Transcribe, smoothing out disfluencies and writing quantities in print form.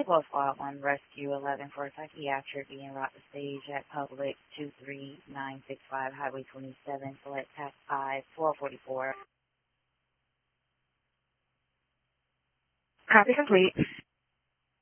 Well Squad 1, Rescue 11 for a psychiatric being brought to stage at Public 23965, Highway 27, Select Tax 5, 1244. Copy complete.